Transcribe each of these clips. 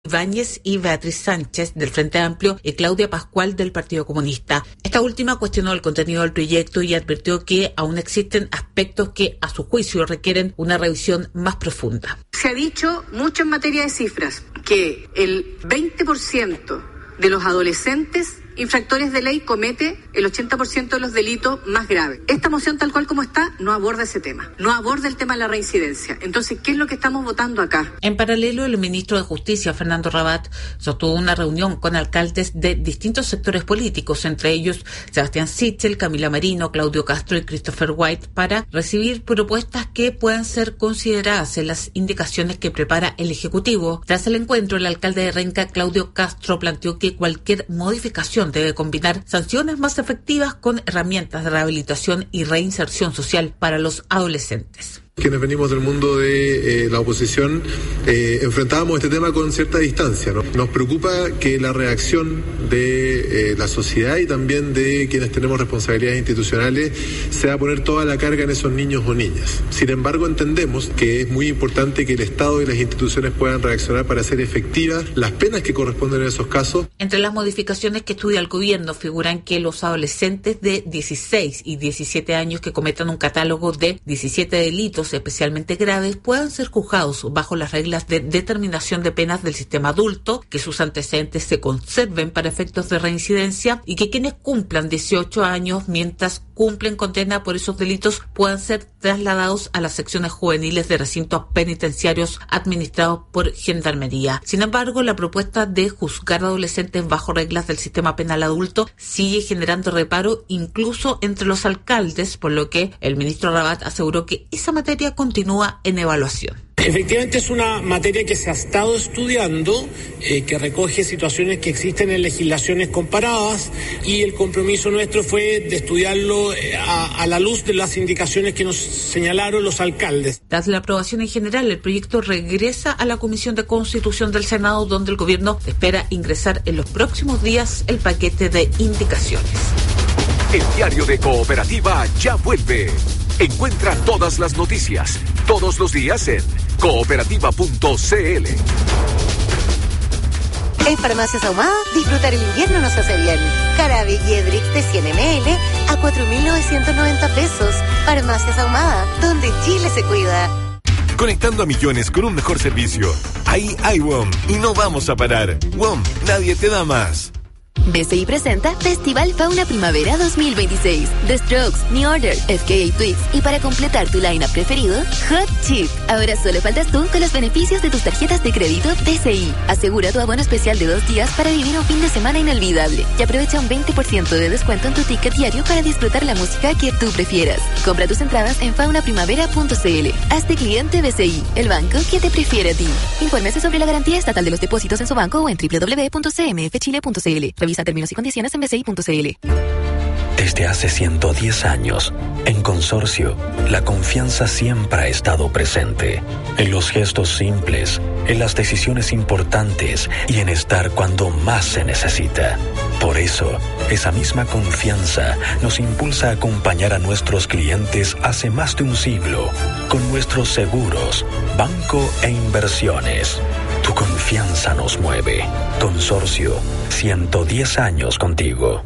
Ibáñez y Beatriz Sánchez del Frente Amplio y Claudia Pascual del Partido Comunista. Esta última cuestionó el contenido del proyecto y advirtió que aún existen aspectos que, a su juicio, requieren una revisión más profunda. Se ha dicho mucho en materia de cifras que el 20% de los adolescentes infractores de ley comete el 80% de los delitos más graves. Esta moción, tal cual como está, no aborda ese tema, no aborda el tema de la reincidencia. Entonces, ¿qué es lo que estamos votando acá? En paralelo, el ministro de Justicia, Fernando Rabat, sostuvo una reunión con alcaldes de distintos sectores políticos, entre ellos Sebastián Sichel, Camila Merino, Claudio Castro y Christopher White, para recibir propuestas que puedan ser consideradas en las indicaciones que prepara el Ejecutivo. Tras el encuentro, el alcalde de Renca, Claudio Castro, planteó que cualquier modificación debe combinar sanciones más efectivas con herramientas de rehabilitación y reinserción social para los adolescentes. Quienes venimos del mundo de la oposición enfrentábamos este tema con cierta distancia, ¿no? Nos preocupa que la reacción de la sociedad y también de quienes tenemos responsabilidades institucionales sea poner toda la carga en esos niños o niñas. Sin embargo, entendemos que es muy importante que el Estado y las instituciones puedan reaccionar para hacer efectivas las penas que corresponden en esos casos. Entre las modificaciones que estudia el gobierno figuran que los adolescentes de 16 y 17 años que cometan un catálogo de 17 delitos especialmente graves puedan ser juzgados bajo las reglas de determinación de penas del sistema adulto, que sus antecedentes se conserven para efectos de reincidencia y que quienes cumplan 18 años mientras cumplen condena por esos delitos puedan ser trasladados a las secciones juveniles de recintos penitenciarios administrados por Gendarmería. Sin embargo, la propuesta de juzgar a adolescentes bajo reglas del sistema penal adulto sigue generando reparo incluso entre los alcaldes, por lo que el ministro Rabat aseguró que esa materia continúa en evaluación. Efectivamente es una materia que se ha estado estudiando, que recoge situaciones que existen en legislaciones comparadas, y el compromiso nuestro fue de estudiarlo a la luz de las indicaciones que nos señalaron los alcaldes. Tras la aprobación en general, el proyecto regresa a la Comisión de Constitución del Senado, donde el gobierno espera ingresar en los próximos días el paquete de indicaciones. El diario de Cooperativa ya vuelve. Encuentra todas las noticias, todos los días en cooperativa.cl. En Farmacias Ahumada, disfrutar el invierno nos hace bien. Jarabe Jedrix de 100 ml a 4.990 pesos. Farmacias Ahumada, donde Chile se cuida. Conectando a millones con un mejor servicio. Ahí hay WOM y no vamos a parar. WOM, nadie te da más. BCI presenta Festival Fauna Primavera 2026. The Strokes, New Order, FKA Twigs y para completar tu line-up preferido, Hot Chip. Ahora solo faltas tú con los beneficios de tus tarjetas de crédito BCI. Asegura tu abono especial de 2 días para vivir un fin de semana inolvidable y aprovecha un 20% de descuento en tu ticket diario para disfrutar la música que tú prefieras. Compra tus entradas en faunaprimavera.cl. Hazte cliente BCI, el banco que te prefiere a ti. Infórmese sobre la garantía estatal de los depósitos en su banco o en www.cmfchile.cl. Revisa términos y condiciones en bci.cl. Desde hace 110 años, en Consorcio, la confianza siempre ha estado presente. En los gestos simples, en las decisiones importantes y en estar cuando más se necesita. Por eso, esa misma confianza nos impulsa a acompañar a nuestros clientes hace más de un siglo, con nuestros seguros, banco e inversiones. Tu confianza nos mueve. Consorcio, 110 años contigo.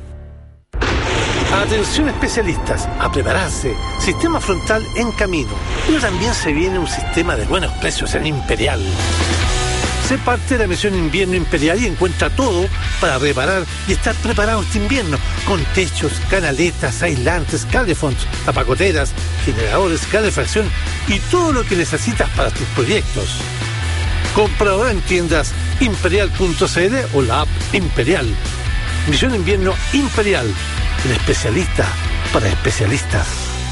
Atención especialistas, a prepararse. Sistema frontal en camino. Pero también se viene un sistema de buenos precios en Imperial. Sé parte de la misión Invierno Imperial y encuentra todo para reparar y estar preparado este invierno. Con techos, canaletas, aislantes, cablefonds, tapacoteras, generadores, calefacción y todo lo que necesitas para tus proyectos. Compra ahora en tiendas imperial.cl o la app Imperial. Misión Invierno Imperial. El especialista para especialistas.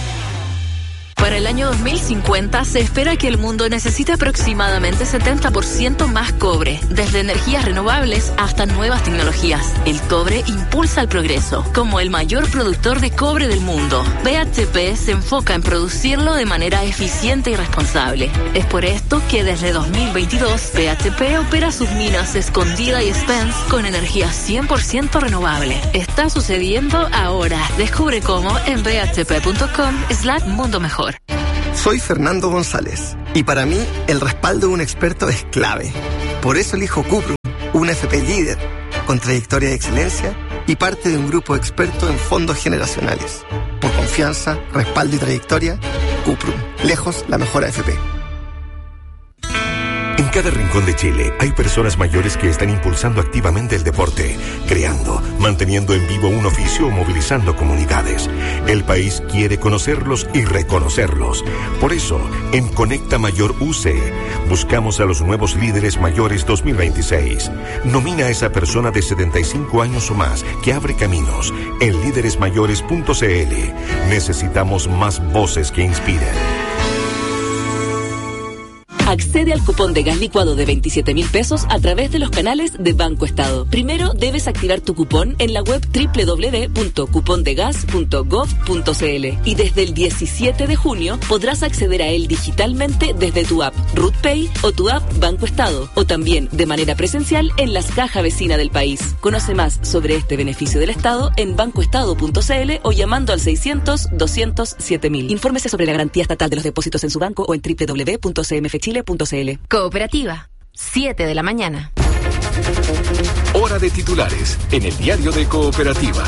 Para el año 2050 se espera que el mundo necesite aproximadamente 70% más cobre, desde energías renovables hasta nuevas tecnologías. El cobre impulsa el progreso. Como el mayor productor de cobre del mundo, BHP se enfoca en producirlo de manera eficiente y responsable. Es por esto que desde 2022 BHP opera sus minas Escondida y Spence con energía 100% renovable. Está sucediendo ahora. Descubre cómo en bhp.com/mundo mejor. Soy Fernando González y para mí el respaldo de un experto es clave. Por eso elijo Cuprum, Una FP líder, con trayectoria de excelencia y parte de un grupo experto en fondos generacionales. Por confianza, respaldo y trayectoria, Cuprum, lejos la mejor AFP. En cada rincón de Chile hay personas mayores que están impulsando activamente el deporte, creando, manteniendo en vivo un oficio o movilizando comunidades. El país quiere conocerlos y reconocerlos. Por eso, en Conecta Mayor UC, buscamos a los nuevos líderes mayores 2026. Nomina a esa persona de 75 años o más que abre caminos en líderesmayores.cl. Necesitamos más voces que inspiren. Accede al cupón de gas licuado de 27.000 pesos a través de los canales de Banco Estado. Primero debes activar tu cupón en la web www.cupondegas.gov.cl y desde el 17 de junio podrás acceder a él digitalmente desde tu app RutPay o tu app Banco Estado, o también de manera presencial en las cajas vecinas del país. Conoce más sobre este beneficio del Estado en bancoestado.cl o llamando al 600-200-7000. Infórmese sobre la garantía estatal de los depósitos en su banco o en www.cmfchile.cl. Cooperativa, 7 de la mañana. Hora de titulares en el diario de Cooperativa.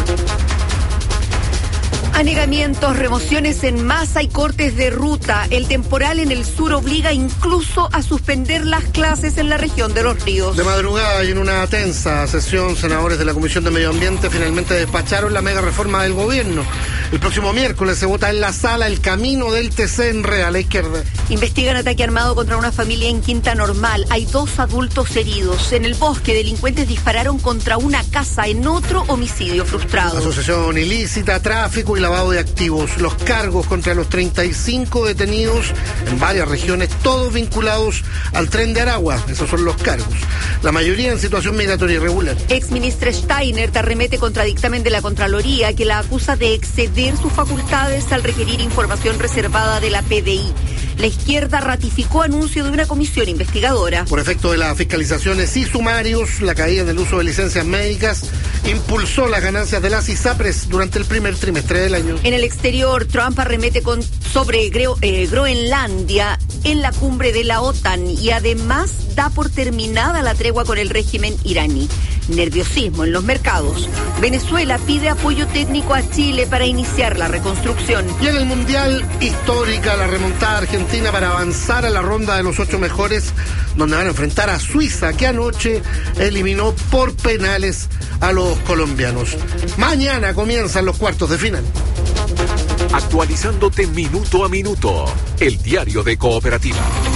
Anegamientos, remociones en masa y cortes de ruta. El temporal en el sur obliga incluso a suspender las clases en la región de Los Ríos. De madrugada y en una tensa sesión, senadores de la Comisión de Medio Ambiente finalmente despacharon la mega reforma del gobierno. El próximo miércoles se vota en la sala el camino del TCNR a la izquierda. Investigan ataque armado contra una familia en Quinta Normal. Hay 2 adultos heridos. En el bosque, delincuentes dispararon contra una casa en otro homicidio frustrado. Asociación ilícita, tráfico y lavado de activos. Los cargos contra los 35 detenidos en varias regiones, todos vinculados al Tren de Aragua. Esos son los cargos. La mayoría en situación migratoria irregular. Exministra Steiner arremete contra dictamen de la Contraloría que la acusa de exceder sus facultades al requerir información reservada de la PDI. La izquierda ratificó anuncio de una comisión investigadora. Por efecto de las fiscalizaciones y sumarios, la caída del uso de licencias médicas impulsó las ganancias de las ISAPRES durante el primer trimestre del año. En el exterior, Trump arremete sobre Groenlandia en la cumbre de la OTAN y además da por terminada la tregua con el régimen iraní. Nerviosismo en los mercados. Venezuela pide apoyo técnico a Chile para iniciar la reconstrucción. Y en el Mundial, histórica la remontada argentina para avanzar a la ronda de los 8 mejores, donde van a enfrentar a Suiza, que anoche eliminó por penales a los colombianos. Mañana comienzan los cuartos de final. Actualizándote minuto a minuto. El diario de Cooperativa.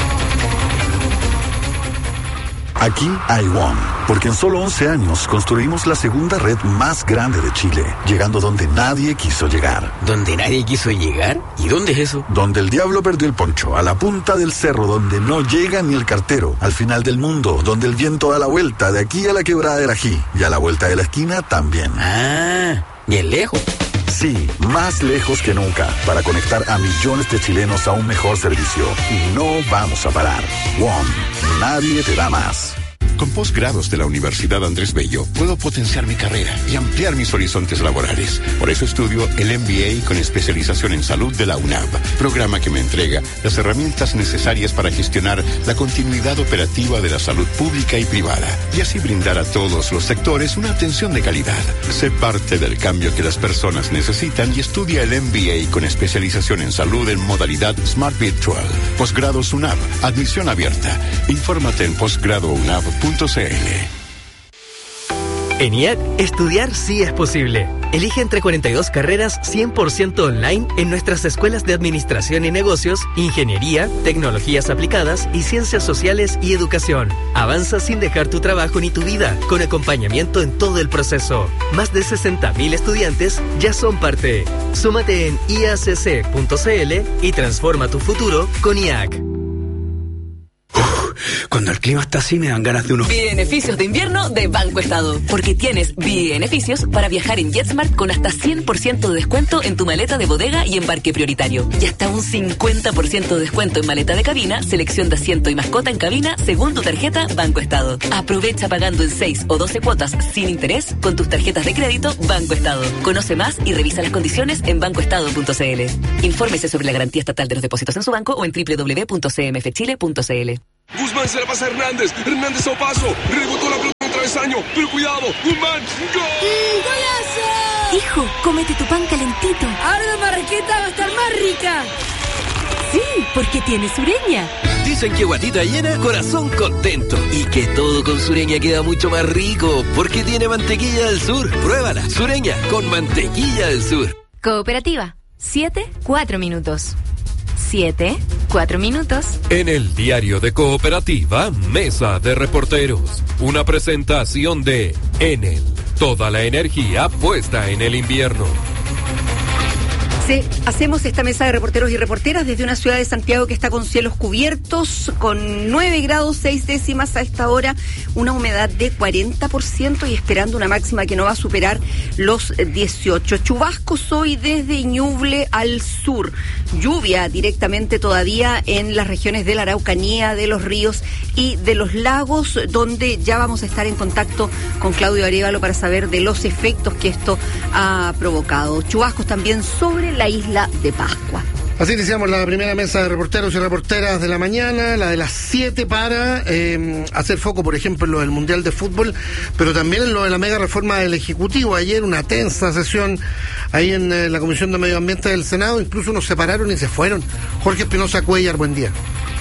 Aquí hay WOM, porque en solo 11 años construimos la segunda red más grande de Chile, llegando donde nadie quiso llegar. ¿Donde nadie quiso llegar? ¿Y dónde es eso? Donde el diablo perdió el poncho, a la punta del cerro, donde no llega ni el cartero, al final del mundo, donde el viento da la vuelta, de aquí a la quebrada del Ají, y a la vuelta de la esquina también. Ah, bien lejos. Sí, más lejos que nunca, para conectar a millones de chilenos a un mejor servicio. Y no vamos a parar. WOM, nadie te da más. Con posgrados de la Universidad Andrés Bello, puedo potenciar mi carrera y ampliar mis horizontes laborales. Por eso estudio el MBA con especialización en salud de la UNAV, programa que me entrega las herramientas necesarias para gestionar la continuidad operativa de la salud pública y privada, y así brindar a todos los sectores una atención de calidad. Sé parte del cambio que las personas necesitan y estudia el MBA con especialización en salud en modalidad Smart Virtual. Posgrados UNAV, admisión abierta. Infórmate en posgradounab.cl. En IAC, estudiar sí es posible. Elige entre 42 carreras 100% online en nuestras escuelas de Administración y Negocios, Ingeniería, Tecnologías Aplicadas y Ciencias Sociales y Educación. Avanza sin dejar tu trabajo ni tu vida, con acompañamiento en todo el proceso. Más de 60.000 estudiantes ya son parte. Súmate en iacc.cl y transforma tu futuro con IAC. Cuando el clima está así me dan ganas de unos beneficios de invierno de Banco Estado. Porque tienes beneficios para viajar en JetSmart con hasta 100% de descuento en tu maleta de bodega y embarque prioritario. Y hasta un 50% de descuento en maleta de cabina, selección de asiento y mascota en cabina según tu tarjeta Banco Estado. Aprovecha pagando en 6 o 12 cuotas sin interés con tus tarjetas de crédito Banco Estado. Conoce más y revisa las condiciones en bancoestado.cl. Infórmese sobre la garantía estatal de los depósitos en su banco o en www.cmfchile.cl. Guzmán se la pasa a Hernández. Hernández a paso. Rebotó la pelota contra travesaño, pero cuidado, Guzmán, ¡gol! ¡Golazo! Hijo, cómete tu pan calentito. Ahora la marraqueta va a estar más rica. Sí, porque tiene Sureña. Dicen que guatita llena, corazón contento. Y que todo con Sureña queda mucho más rico, porque tiene mantequilla del sur. Pruébala, Sureña, con mantequilla del sur. Cooperativa, 7-4 minutos. 7-4 minutos. En el diario de Cooperativa, Mesa de Reporteros. Una presentación de Enel. Toda la energía puesta en el invierno. Hacemos esta mesa de reporteros y reporteras desde una ciudad de Santiago que está con cielos cubiertos, con 9 grados 6 décimas a esta hora, una humedad de 40% y esperando una máxima que no va a superar los 18. Chubascos hoy desde Ñuble al sur. Lluvia directamente todavía en las regiones de la Araucanía, de los ríos y de los lagos, donde ya vamos a estar en contacto con Claudio Arévalo para saber de los efectos que esto ha provocado. Chubascos también sobre la isla de Pascua. Así iniciamos la primera mesa de reporteros y reporteras de la mañana, la de las 7 para hacer foco, por ejemplo, en lo del Mundial de Fútbol, pero también en lo de la mega reforma del Ejecutivo. Ayer una tensa sesión ahí en la Comisión de Medio Ambiente del Senado, incluso nos separaron y se fueron. Jorge Espinosa Cuellar, buen día.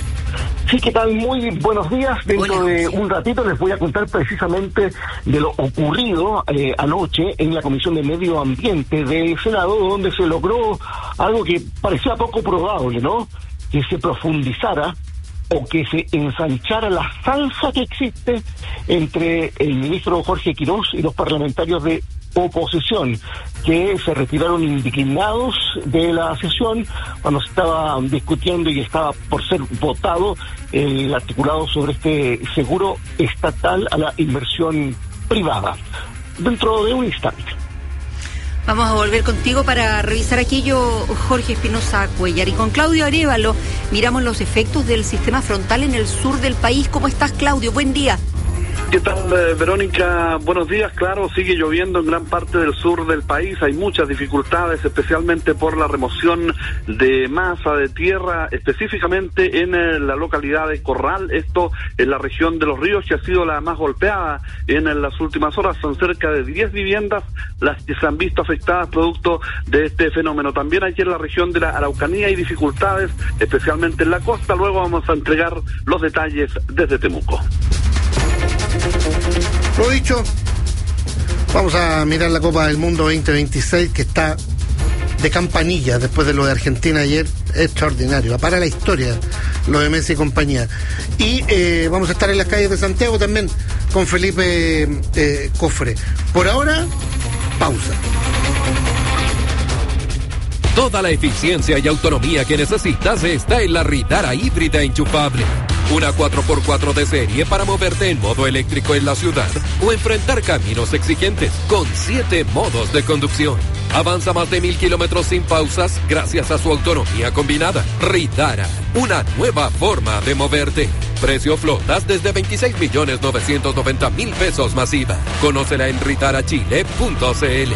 Sí, ¿qué tal? Muy buenos días. Dentro de un ratito les voy a contar precisamente de lo ocurrido anoche en la Comisión de Medio Ambiente del Senado, donde se logró algo que parecía poco probable, ¿no? Que se profundizara o que se ensanchara la salsa que existe entre el ministro Jorge Quirós y los parlamentarios de oposición, que se retiraron indignados de la sesión cuando se estaba discutiendo y estaba por ser votado el articulado sobre este seguro estatal a la inversión privada. Dentro de un instante. Vamos a volver contigo para revisar aquello, Jorge Espinosa Cuellar. Y con Claudio Arévalo miramos los efectos del sistema frontal en el sur del país. ¿Cómo estás, Claudio? Buen día. ¿Qué tal, Verónica? Buenos días. Claro, sigue lloviendo en gran parte del sur del país. Hay muchas dificultades, especialmente por la remoción de masa de tierra, específicamente en la localidad de Corral. Esto en la región de Los Ríos, que ha sido la más golpeada en las últimas horas. Son cerca de 10 viviendas las que se han visto afectadas producto de este fenómeno. También aquí en la región de la Araucanía hay dificultades, especialmente en la costa. Luego vamos a entregar los detalles desde Temuco. Lo dicho, vamos a mirar la Copa del Mundo 2026, que está de campanilla después de lo de Argentina ayer. Extraordinario, para la historia lo de Messi y compañía. Y vamos a estar en las calles de Santiago también con Felipe Cofre. Por ahora, pausa. Toda la eficiencia y autonomía que necesitas está en la Ritara híbrida enchufable. Una 4x4 de serie para moverte en modo eléctrico en la ciudad o enfrentar caminos exigentes con 7 modos de conducción. Avanza más de 1000 kilómetros sin pausas gracias a su autonomía combinada. Ritara, una nueva forma de moverte. Precio flotas desde 26.990.000 pesos masiva. Conócela en ritarachile.cl.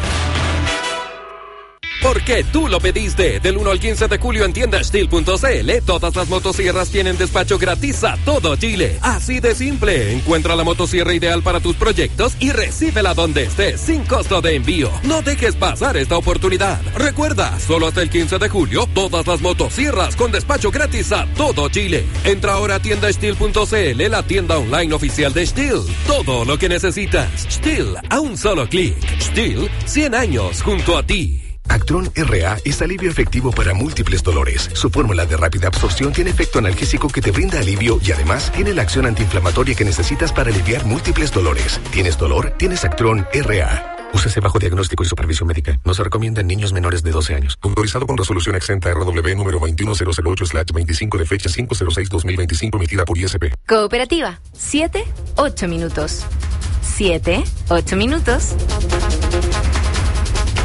Porque tú lo pediste. Del 1 al 15 de julio en tiendastil.cl, todas las motosierras tienen despacho gratis a todo Chile. Así de simple. Encuentra la motosierra ideal para tus proyectos y recíbela donde estés, sin costo de envío. No dejes pasar esta oportunidad. Recuerda, solo hasta el 15 de julio, todas las motosierras con despacho gratis a todo Chile. Entra ahora a tiendastil.cl, la tienda online oficial de Stihl. Todo lo que necesitas. Stihl, a un solo clic. Stihl, 100 años junto a ti. Actron RA es alivio efectivo para múltiples dolores. Su fórmula de rápida absorción tiene efecto analgésico que te brinda alivio y además tiene la acción antiinflamatoria que necesitas para aliviar múltiples dolores. ¿Tienes dolor? Tienes Actron RA. Úsese bajo diagnóstico y supervisión médica. No se recomienda en niños menores de 12 años. Autorizado con resolución exenta RW número 21008/25 de fecha 506-2025 emitida por ISP. Cooperativa, 7-8 minutos. 7-8 minutos.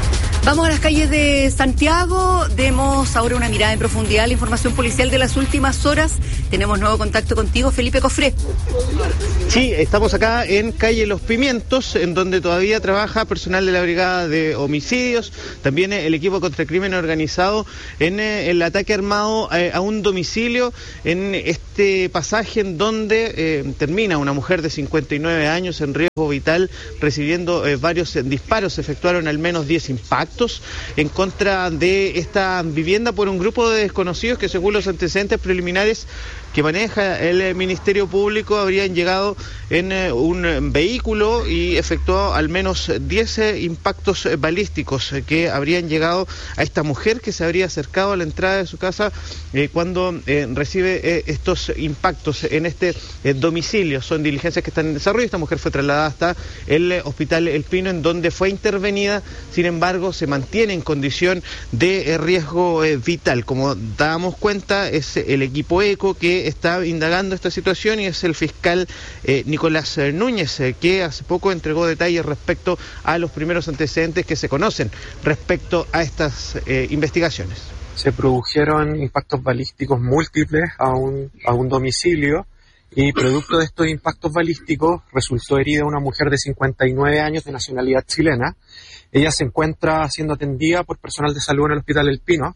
Vamos a las calles de Santiago. Demos ahora una mirada en profundidad a la información policial de las últimas horas. Tenemos nuevo contacto contigo, Felipe Cofré. Sí, estamos acá en calle Los Pimientos, en donde todavía trabaja personal de la Brigada de Homicidios, también el equipo contra el crimen organizado en el ataque armado a un domicilio en este pasaje en donde termina una mujer de 59 años en riesgo vital recibiendo varios disparos. Se efectuaron al menos 10 impactos en contra de esta vivienda por un grupo de desconocidos que, según los antecedentes preliminares que maneja el Ministerio Público, habrían llegado en un vehículo y efectuado al menos 10 impactos balísticos que habrían llegado a esta mujer que se habría acercado a la entrada de su casa cuando recibe estos impactos en este domicilio. Son diligencias que están en desarrollo. Esta mujer fue trasladada hasta el Hospital El Pino, en donde fue intervenida. Sin embargo, se mantiene en condición de riesgo vital. Como dábamos cuenta, es el equipo ECO que está indagando esta situación y es el fiscal Nicolás Núñez, que hace poco entregó detalles respecto a los primeros antecedentes que se conocen respecto a estas investigaciones. Se produjeron impactos balísticos múltiples a un domicilio y producto de estos impactos balísticos resultó herida una mujer de 59 años de nacionalidad chilena. Ella se encuentra siendo atendida por personal de salud en el Hospital El Pino.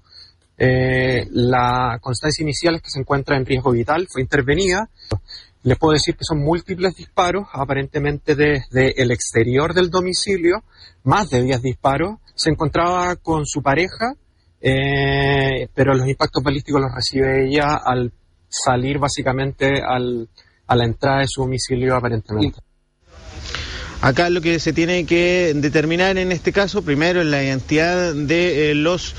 La constancia inicial es que se encuentra en riesgo vital, fue intervenida. Les puedo decir que son múltiples disparos, aparentemente desde el exterior del domicilio, más de 10 disparos. Se encontraba con su pareja, pero los impactos balísticos los recibe ella al salir básicamente a la entrada de su domicilio aparentemente. Acá lo que se tiene que determinar en este caso, primero, es la identidad de los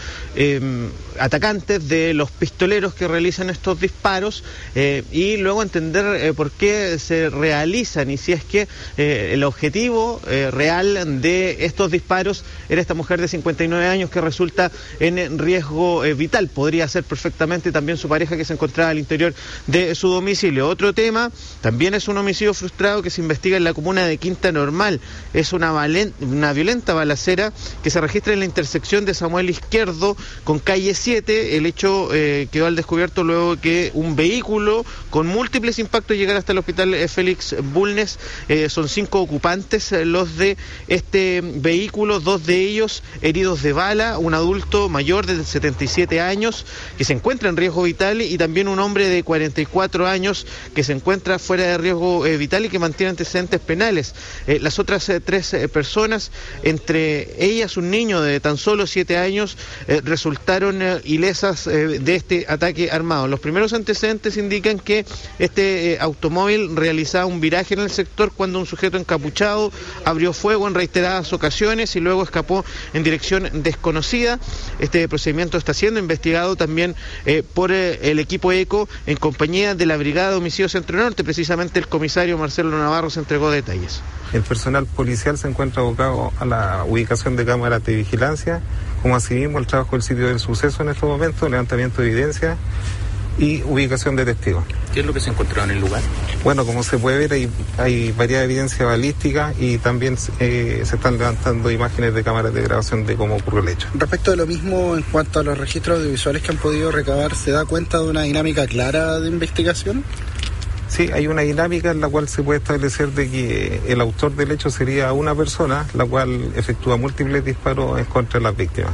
atacantes, de los pistoleros que realizan estos disparos, y luego entender por qué se realizan y si es que el objetivo real de estos disparos era esta mujer de 59 años que resulta en riesgo vital. Podría ser perfectamente también su pareja que se encontraba al interior de su domicilio. Otro tema, también es un homicidio frustrado que se investiga en la comuna de Quinta Normal. Es una violenta balacera que se registra en la intersección de Samuel Izquierdo con calle 7. El hecho quedó al descubierto luego que un vehículo con múltiples impactos llegara hasta el hospital Félix Bulnes. Son 5 ocupantes los de este vehículo, 2 de ellos heridos de bala, un adulto mayor de 77 años que se encuentra en riesgo vital y también un hombre de 44 años que se encuentra fuera de riesgo vital y que mantiene antecedentes penales. Las otras 3 personas, entre ellas un niño de tan solo 7 años, resultaron ilesas de este ataque armado. Los primeros antecedentes indican que este automóvil realizaba un viraje en el sector cuando un sujeto encapuchado abrió fuego en reiteradas ocasiones y luego escapó en dirección desconocida. Este procedimiento está siendo investigado también por el equipo ECO en compañía de la Brigada de Homicidios Centro Norte. Precisamente el comisario Marcelo Navarro se entregó detalles. El personal policial se encuentra abocado a la ubicación de cámaras de vigilancia, como asimismo el trabajo del sitio del suceso en estos momentos, levantamiento de evidencia y ubicación de testigos. ¿Qué es lo que se encontró en el lugar? Bueno, como se puede ver, hay varias evidencias balísticas y también se están levantando imágenes de cámaras de grabación de cómo ocurrió el hecho. Respecto de lo mismo, en cuanto a los registros audiovisuales que han podido recabar, ¿se da cuenta de una dinámica clara de investigación? Sí, hay una dinámica en la cual se puede establecer de que el autor del hecho sería una persona, la cual efectúa múltiples disparos en contra de las víctimas.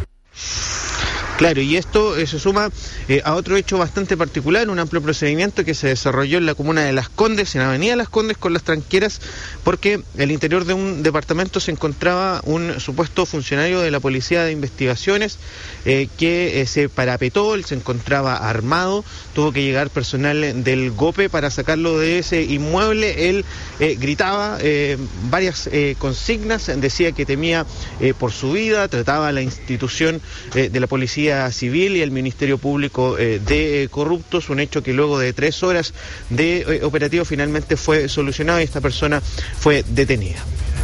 Claro, y esto se suma a otro hecho bastante particular, un amplio procedimiento que se desarrolló en la comuna de Las Condes, en Avenida Las Condes con Las Tranqueras, porque en el interior de un departamento se encontraba un supuesto funcionario de la Policía de Investigaciones que se parapetó, él se encontraba armado, tuvo que llegar personal del GOPE para sacarlo de ese inmueble. Él gritaba varias consignas, decía que temía por su vida, trataba a la institución de la Policía Civil y el Ministerio Público de corruptos, un hecho que luego de 3 horas de operativo finalmente fue solucionado y esta persona fue detenida.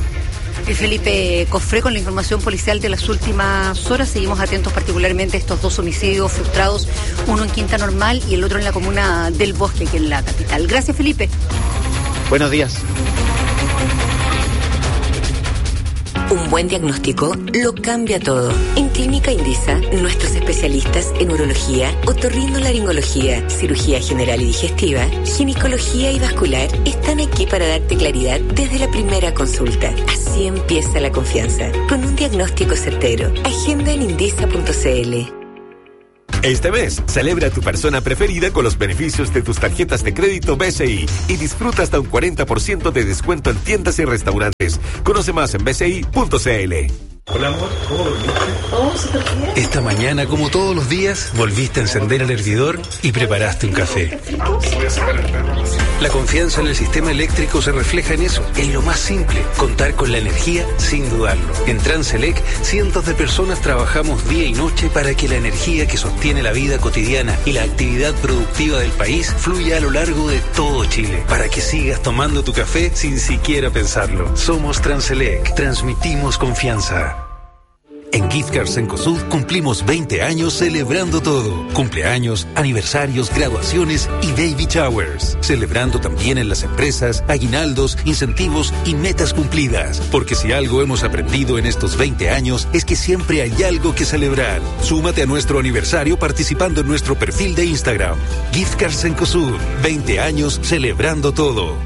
Felipe Cofré con la información policial de las últimas horas. Seguimos atentos particularmente a estos 2 homicidios frustrados, uno en Quinta Normal y el otro en la comuna del Bosque, que es la capital. Gracias, Felipe. Buenos días. Un buen buen diagnóstico lo cambia todo. En Clínica Indisa, nuestros especialistas en urología, otorrinolaringología, cirugía general y digestiva, ginecología y vascular están aquí para darte claridad desde la primera consulta. Así empieza la confianza, con un diagnóstico certero. Agenda en indisa.cl. Este mes, celebra a tu persona preferida con los beneficios de tus tarjetas de crédito BCI y disfruta hasta un 40% de descuento en tiendas y restaurantes. Conoce más en bci.cl. Hola amor, ¿cómo dormiste? Oh, súper bien. Esta mañana, como todos los días, volviste a encender el hervidor y preparaste un café. La confianza en el sistema eléctrico se refleja en eso, en lo más simple, contar con la energía sin dudarlo. En Transelec, cientos de personas trabajamos día y noche para que la energía que sostiene la vida cotidiana y la actividad productiva del país fluya a lo largo de todo Chile, para que sigas tomando tu café sin siquiera pensarlo. Somos Transelec, transmitimos confianza. En Gift Cards Cencosud cumplimos 20 años celebrando todo. Cumpleaños, aniversarios, graduaciones y baby showers. Celebrando también en las empresas, aguinaldos, incentivos y metas cumplidas. Porque si algo hemos aprendido en estos 20 años es que siempre hay algo que celebrar. Súmate a nuestro aniversario participando en nuestro perfil de Instagram. Gift Cards Cencosud, 20 años celebrando todo.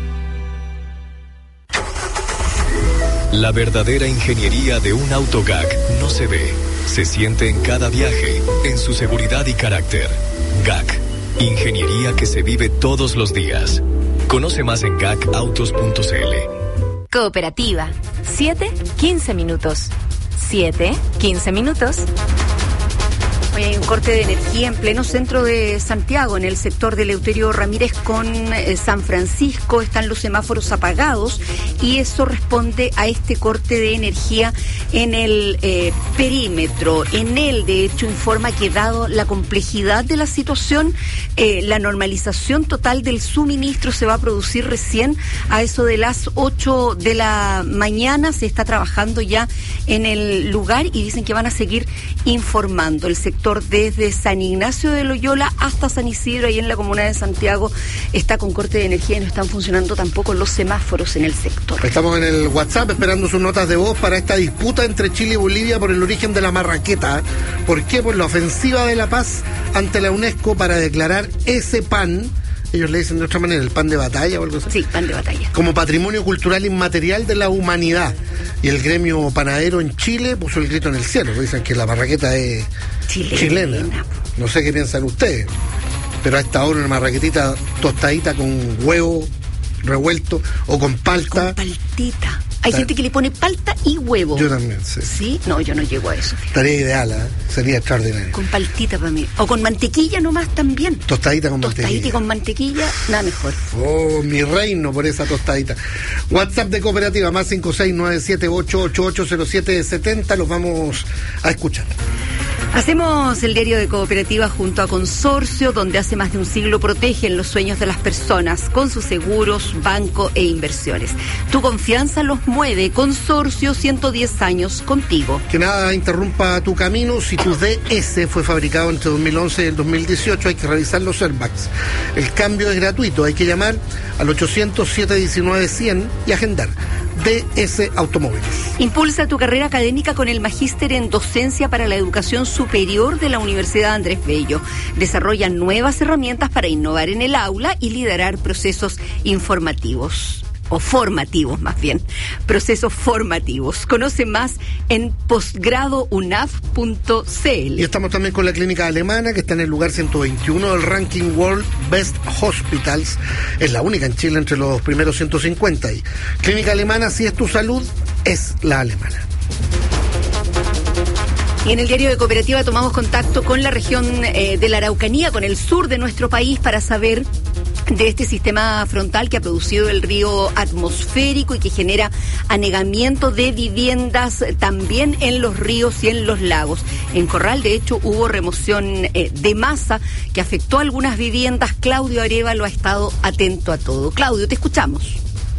La verdadera ingeniería de un auto GAC no se ve, se siente en cada viaje, en su seguridad y carácter. GAC, ingeniería que se vive todos los días. Conoce más en gacautos.cl. Cooperativa, 7-15 minutos. 7-15 minutos. Hoy hay un corte de energía en pleno centro de Santiago, en el sector de Eleuterio Ramírez con San Francisco. Están los semáforos apagados y eso responde a este corte de energía en el perímetro. En él, de hecho, informa que dado la complejidad de la situación, la normalización total del suministro se va a producir recién a eso de las 8 de la mañana. Se está trabajando ya en el lugar y dicen que van a seguir informando. El sector desde San Ignacio de Loyola hasta San Isidro, ahí en la comuna de Santiago, está con corte de energía y no están funcionando tampoco los semáforos en el sector. Estamos en el WhatsApp esperando sus notas de voz para esta disputa entre Chile y Bolivia por el origen de la marraqueta. ¿Por qué? Por la ofensiva de la paz ante la UNESCO para declarar ese pan, ellos le dicen de otra manera, el pan de batalla o algo así. Sí, pan de batalla. Como patrimonio cultural inmaterial de la humanidad. Y el gremio panadero en Chile puso el grito en el cielo. Dicen que la marraqueta es chilena. No sé qué piensan ustedes. Pero a esta hora una marraquetita tostadita con huevo revuelto o con palta. Con paltita. Hay gente que le pone palta y huevo. Yo también, sí. ¿Sí? No, yo no llego a eso. Fíjate. Estaría ideal, ¿eh? Sería extraordinario. Con paltita para mí. O con mantequilla nomás también. Tostadita con mantequilla. Tostadita y con mantequilla, nada mejor. Oh, mi reino por esa tostadita. WhatsApp de Cooperativa, más 56978880770. Los vamos a escuchar. Hacemos el diario de Cooperativa junto a Consorcio, donde hace más de un siglo protegen los sueños de las personas con sus seguros, banco e inversiones. Tu confianza los mueve. Consorcio, 110 años contigo. Que nada interrumpa tu camino. Si tu DS fue fabricado entre 2011 y el 2018, hay que revisar los airbags. El cambio es gratuito. Hay que llamar al 800-719-100 y agendar. DS Automóviles. Impulsa tu carrera académica con el Magíster en Docencia para la Educación Superior de la Universidad Andrés Bello. Desarrolla nuevas herramientas para innovar en el aula y liderar procesos informativos. O formativos, más bien. Procesos formativos. Conoce más en posgradounaf.cl. Y estamos también con la clínica alemana, que está en el lugar 121 del ranking World Best Hospitals. Es la única en Chile entre los primeros 150. Y clínica alemana, si es tu salud, es la alemana. Y en el diario de Cooperativa tomamos contacto con la región de la Araucanía, con el sur de nuestro país, para saber de este sistema frontal que ha producido el río atmosférico y que genera anegamiento de viviendas también en los ríos y en los lagos. En Corral, de hecho, hubo remoción de masa que afectó a algunas viviendas. Claudio Arévalo ha estado atento a todo. Claudio, te escuchamos.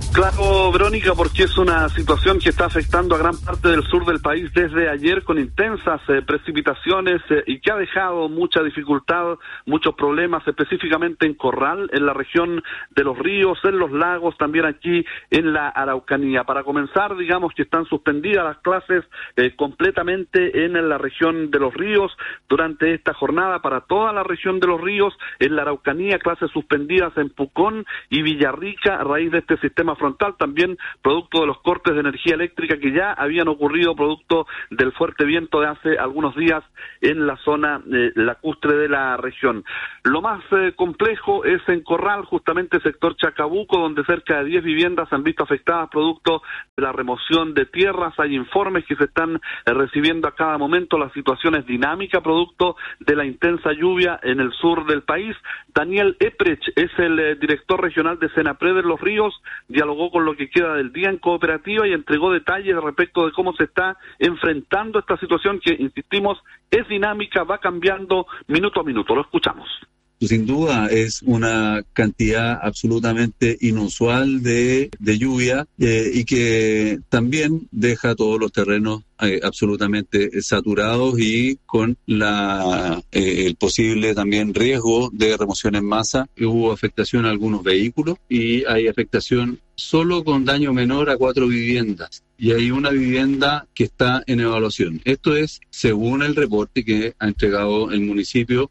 Claro, Verónica, porque es una situación que está afectando a gran parte del sur del país desde ayer con intensas precipitaciones y que ha dejado mucha dificultad, muchos problemas, específicamente en Corral, en la región de los ríos, en los lagos, también aquí en la Araucanía. Para comenzar, digamos que están suspendidas las clases completamente en la región de los ríos durante esta jornada para toda la región de los ríos, en la Araucanía, clases suspendidas en Pucón y Villarrica a raíz de este sistema frontal, también producto de los cortes de energía eléctrica que ya habían ocurrido producto del fuerte viento de hace algunos días en la zona lacustre de la región. Lo más complejo es en Corral, justamente sector Chacabuco, donde cerca de 10 viviendas se han visto afectadas producto de la remoción de tierras. Hay informes que se están recibiendo a cada momento. La situación es dinámica producto de la intensa lluvia en el sur del país. Daniel Eprech es el director regional de Senapred en Los Ríos, dialogó con lo que queda del día en cooperativa y entregó detalles respecto de cómo se está enfrentando esta situación que, insistimos, es dinámica, va cambiando minuto a minuto. Lo escuchamos. Sin duda es una cantidad absolutamente inusual de lluvia y que también deja todos los terrenos absolutamente saturados y con el posible también riesgo de remoción en masa. Hubo afectación a algunos vehículos y hay afectación solo con daño menor a 4 viviendas. Y hay una vivienda que está en evaluación. Esto es según el reporte que ha entregado el municipio.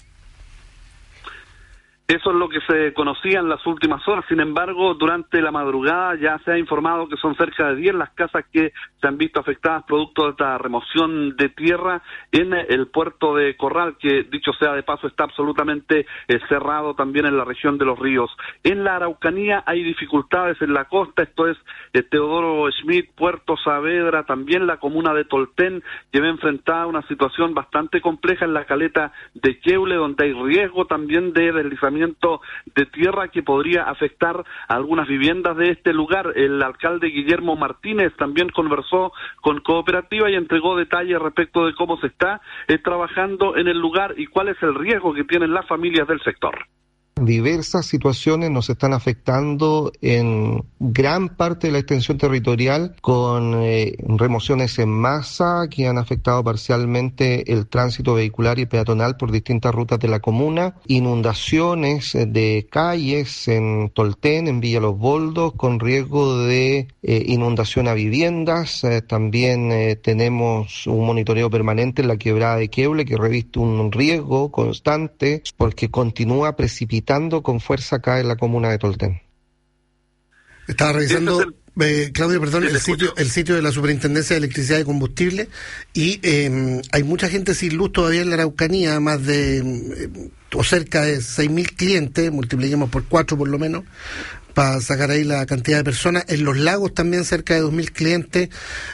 Eso es lo que se conocía en las últimas horas. Sin embargo, durante la madrugada ya se ha informado que son cerca de 10 las casas que se han visto afectadas producto de esta remoción de tierra en el puerto de Corral, que dicho sea de paso está absolutamente cerrado también en la región de los ríos. En la Araucanía hay dificultades en la costa, esto es Teodoro Schmidt, Puerto Saavedra, también la comuna de Tolten, que ve enfrentada una situación bastante compleja en la caleta de Queule, donde hay riesgo también de deslizamiento de tierra que podría afectar a algunas viviendas de este lugar. El alcalde Guillermo Martínez también conversó con Cooperativa y entregó detalles respecto de cómo se está trabajando en el lugar y cuál es el riesgo que tienen las familias del sector. Diversas situaciones nos están afectando en gran parte de la extensión territorial con remociones en masa que han afectado parcialmente el tránsito vehicular y peatonal por distintas rutas de la comuna, inundaciones de calles en Tolten, en Villa Los Boldos, con riesgo de inundación a viviendas. También tenemos un monitoreo permanente en la quebrada de Queule que reviste un riesgo constante porque continúa precipitando con fuerza acá en la comuna de Tolten. Estaba revisando, Claudio, perdón, el sitio de la Superintendencia de Electricidad y Combustible y hay mucha gente sin luz todavía en la Araucanía, más de o cerca de 6.000 clientes, multipliquemos por 4 por lo menos, para sacar ahí la cantidad de personas. En los lagos también cerca de 2.000 clientes,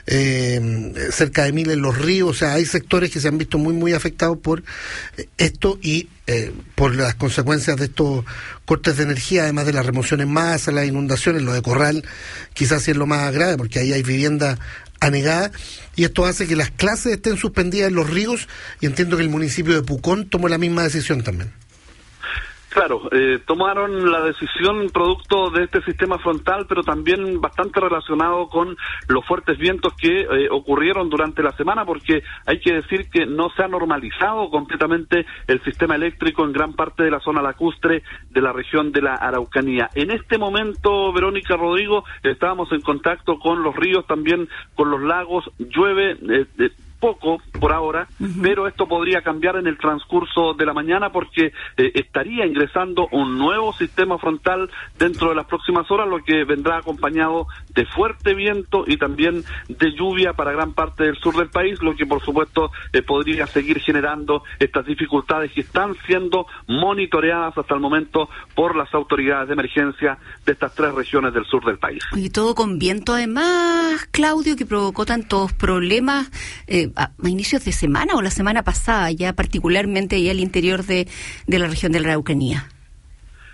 cerca de 1.000 en los ríos. O sea, hay sectores que se han visto muy, muy afectados por esto y por las consecuencias de estos cortes de energía, además de la remoción en masa, las inundaciones. Lo de Corral quizás sí es lo más grave, porque ahí hay vivienda anegada, y esto hace que las clases estén suspendidas en los ríos, y entiendo que el municipio de Pucón tomó la misma decisión también. Claro, tomaron la decisión producto de este sistema frontal, pero también bastante relacionado con los fuertes vientos que ocurrieron durante la semana, porque hay que decir que no se ha normalizado completamente el sistema eléctrico en gran parte de la zona lacustre de la región de la Araucanía. En este momento, Verónica, Rodrigo, estábamos en contacto con los ríos, también con los lagos. Llueve poco por ahora, pero esto podría cambiar en el transcurso de la mañana porque estaría ingresando un nuevo sistema frontal dentro de las próximas horas, lo que vendrá acompañado de fuerte viento y también de lluvia para gran parte del sur del país, lo que por supuesto podría seguir generando estas dificultades que están siendo monitoreadas hasta el momento por las autoridades de emergencia de estas 3 regiones del sur del país. Y todo con viento además, Claudio, que provocó tantos problemas a inicios de semana o la semana pasada, ya particularmente allá al interior de la región de la Araucanía.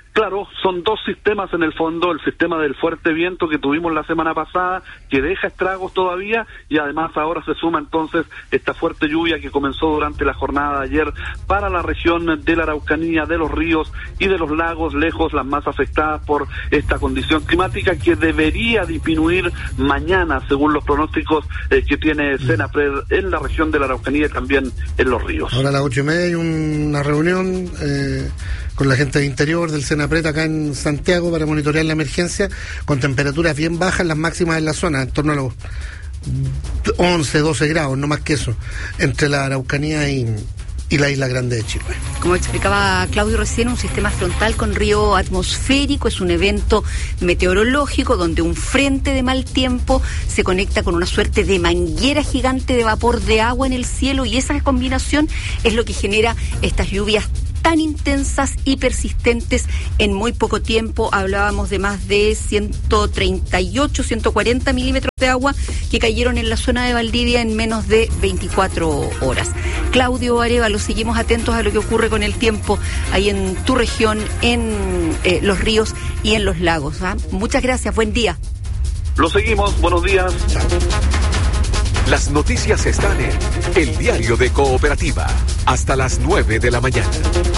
Claro, son dos sistemas en el fondo, el sistema del fuerte viento que tuvimos la semana pasada, que deja estragos todavía, y además ahora se suma entonces esta fuerte lluvia que comenzó durante la jornada de ayer para la región de la Araucanía, de los ríos y de los lagos, lejos las más afectadas por esta condición climática, que debería disminuir mañana, según los pronósticos que tiene Senapred en la región de la Araucanía y también en los ríos. Ahora a las 8:30 hay una reunión con la gente de interior del Senapred acá en Santiago para monitorear la emergencia, con temperaturas bien bajas, las máximas en la zona, en torno a los 11, 12 grados, no más que eso, entre la Araucanía y la Isla Grande de Chile. Como explicaba Claudio recién, un sistema frontal con río atmosférico es un evento meteorológico donde un frente de mal tiempo se conecta con una suerte de manguera gigante de vapor de agua en el cielo, y esa combinación es lo que genera estas lluvias tan intensas y persistentes en muy poco tiempo. Hablábamos de más de 138, 140 milímetros de agua que cayeron en la zona de Valdivia en menos de 24 horas. Claudio Arévalo, seguimos atentos a lo que ocurre con el tiempo ahí en tu región, en los ríos y en los lagos. Muchas gracias, buen día. Lo seguimos, buenos días. Chao. Las noticias están en El Diario de Cooperativa, hasta las 9 de la mañana.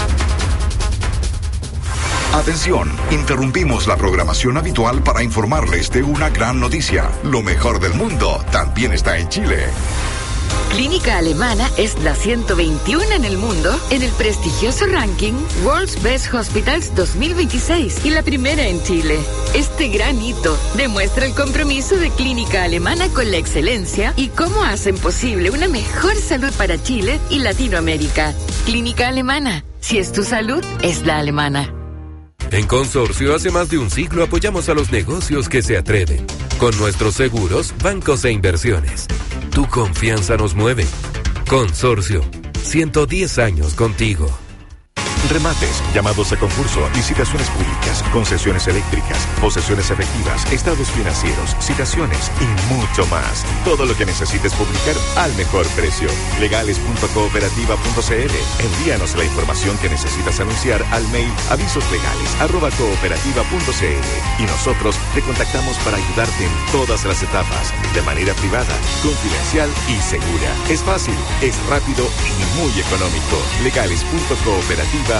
Atención, interrumpimos la programación habitual para informarles de una gran noticia. Lo mejor del mundo también está en Chile. Clínica Alemana es la 121 en el mundo en el prestigioso ranking World's Best Hospitals 2026 y la primera en Chile. Este gran hito demuestra el compromiso de Clínica Alemana con la excelencia y cómo hacen posible una mejor salud para Chile y Latinoamérica. Clínica Alemana, si es tu salud, es la alemana. En Consorcio, hace más de un siglo apoyamos a los negocios que se atreven. Con nuestros seguros, bancos e inversiones. Tu confianza nos mueve. Consorcio, 110 años contigo. Remates, llamados a concurso, licitaciones públicas, concesiones eléctricas, posesiones efectivas, estados financieros, citaciones y mucho más. Todo lo que necesites publicar al mejor precio. Legales.cooperativa.cl. Envíanos la información que necesitas anunciar al mail avisoslegales@cooperativa.cl y nosotros te contactamos para ayudarte en todas las etapas, de manera privada, confidencial y segura. Es fácil, es rápido y muy económico. Legales.cooperativa.cl.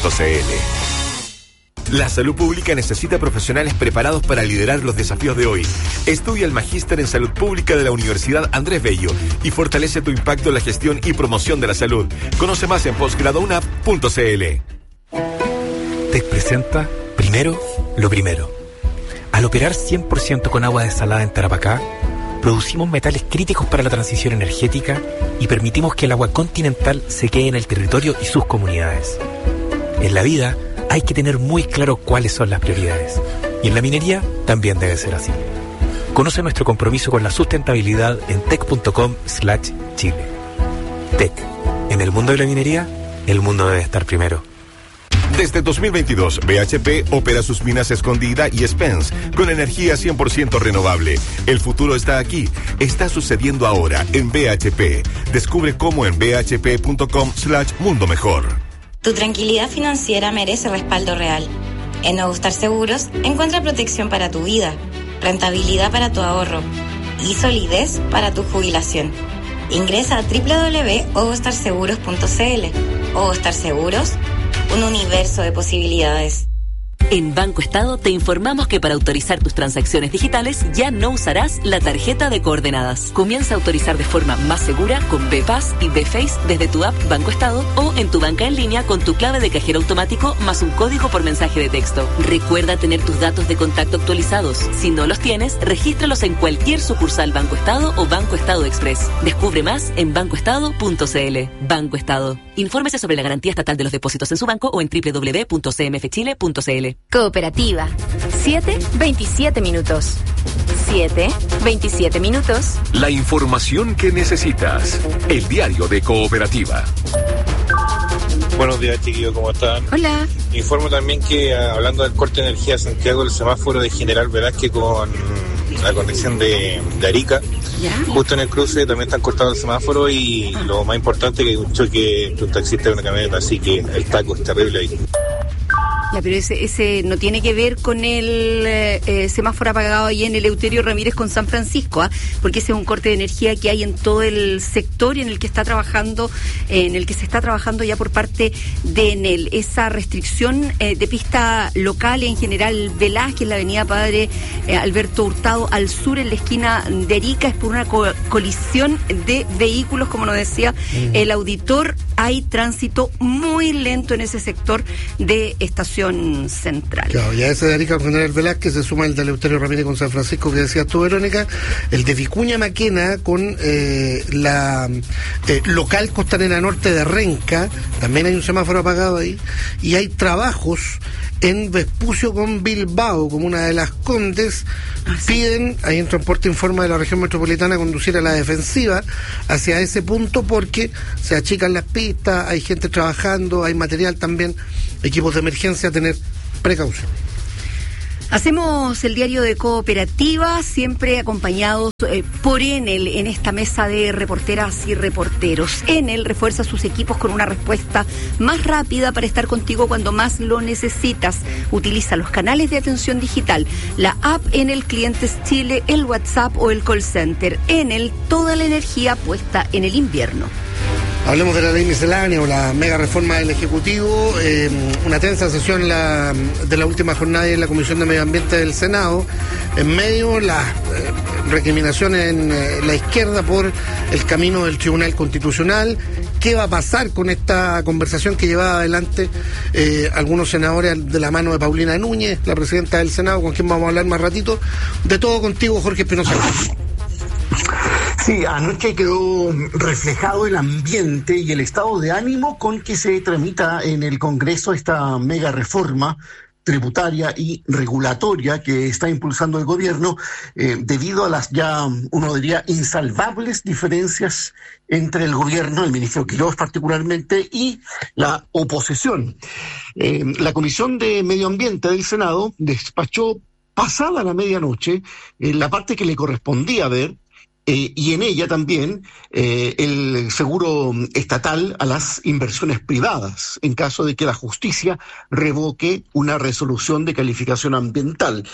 La salud pública necesita profesionales preparados para liderar los desafíos de hoy. Estudia el Magíster en Salud Pública de la Universidad Andrés Bello y fortalece tu impacto en la gestión y promoción de la salud. Conoce más en posgradounap.cl. TEC presenta Primero lo Primero. Al operar 100% con agua desalada en Tarapacá, producimos metales críticos para la transición energética y permitimos que el agua continental se quede en el territorio y sus comunidades. En la vida hay que tener muy claro cuáles son las prioridades, y en la minería también debe ser así. Conoce nuestro compromiso con la sustentabilidad en tec.com/Chile. TEC. En el mundo de la minería, el mundo debe estar primero. Desde 2022, BHP opera sus minas Escondida y Spence con energía 100% renovable. El futuro está aquí. Está sucediendo ahora en BHP. Descubre cómo en bhp.com/mundo mejor. Tu tranquilidad financiera merece respaldo real. En Ogustar Seguros encuentra protección para tu vida, rentabilidad para tu ahorro y solidez para tu jubilación. Ingresa a www.ogustarseguros.cl. Ogustar Seguros, un universo de posibilidades. En Banco Estado te informamos que para autorizar tus transacciones digitales ya no usarás la tarjeta de coordenadas. Comienza a autorizar de forma más segura con BPass y BFace desde tu app Banco Estado o en tu banca en línea con tu clave de cajero automático más un código por mensaje de texto. Recuerda tener tus datos de contacto actualizados. Si no los tienes, regístralos en cualquier sucursal Banco Estado o Banco Estado Express. Descubre más en bancoestado.cl. Banco Estado. Infórmese sobre la garantía estatal de los depósitos en su banco o en www.cmfchile.cl. Cooperativa. 7:27 minutos. 7:27 minutos. La información que necesitas. El Diario de Cooperativa. Buenos días, chiquillos, ¿cómo están? Hola. Informo también que, hablando del corte de energía de Santiago, el semáforo de General Velázquez con la conexión de Arica, justo en el cruce también están cortados el semáforo y lo más importante que hay un choque entre un taxista y una camioneta, así que el taco es terrible ahí. Ya, pero ese no tiene que ver con el semáforo apagado ahí en Eleuterio Ramírez con San Francisco, porque ese es un corte de energía que hay en todo el sector y en el que se está trabajando ya por parte de Enel. Esa restricción de pista local en General Velázquez, la avenida Padre Alberto Hurtado al sur, en la esquina de Arica, es por una colisión de vehículos, como nos decía el auditor. Hay tránsito muy lento en ese sector de Estación Central. Claro, ya ese de Arica con General Velázquez se suma el de Eleuterio Ramírez con San Francisco que decías tú, Verónica, el de Vicuña Maquena con la local Costanera Norte de Renca, también hay un semáforo apagado ahí, y hay trabajos en Vespucio con Bilbao, como una de las Condes. Piden, ahí en Transporte Informa de la región metropolitana, conducir a la defensiva hacia ese punto porque se achican las pistas, hay gente trabajando, hay material también, equipos de emergencia, tener precaución. Hacemos el diario de Cooperativa, siempre acompañados por Enel en esta mesa de reporteras y reporteros. Enel refuerza sus equipos con una respuesta más rápida para estar contigo cuando más lo necesitas. Utiliza los canales de atención digital, la app Enel Clientes Chile, el WhatsApp o el call center. Enel, toda la energía puesta en el invierno. Hablemos de la ley miscelánea o la mega reforma del Ejecutivo, una tensa sesión de la última jornada en la Comisión de Medio Ambiente del Senado, en medio las recriminaciones en la izquierda por el camino del Tribunal Constitucional. ¿Qué va a pasar con esta conversación que llevaba adelante algunos senadores de la mano de Paulina Núñez, la presidenta del Senado, con quien vamos a hablar más ratito? De todo contigo, Jorge Espinosa. Sí, anoche quedó reflejado el ambiente y el estado de ánimo con que se tramita en el Congreso esta mega reforma tributaria y regulatoria que está impulsando el gobierno debido a las ya, uno diría, insalvables diferencias entre el gobierno, el ministro Quirós particularmente, y la oposición. La Comisión de Medio Ambiente del Senado despachó pasada la medianoche la parte que le correspondía ver, y en ella también el seguro estatal a las inversiones privadas en caso de que la justicia revoque una resolución de calificación ambiental.